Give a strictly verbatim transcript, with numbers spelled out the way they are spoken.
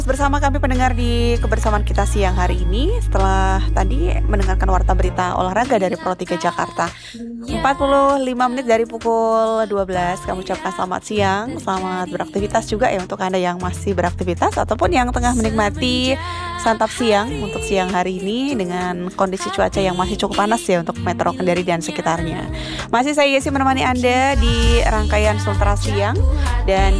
Bersama kami pendengar di kebersamaan kita siang hari ini setelah tadi mendengarkan warta berita olahraga dari Pro tiga Jakarta. empat puluh lima menit dari pukul dua belas kami ucapkan selamat siang, selamat beraktivitas juga ya untuk Anda yang masih beraktivitas ataupun yang tengah menikmati santap siang untuk siang hari ini dengan kondisi cuaca yang masih cukup panas ya untuk Metro Kendari dan sekitarnya. Masih saya Yesi menemani Anda di rangkaian Sultra Siang dan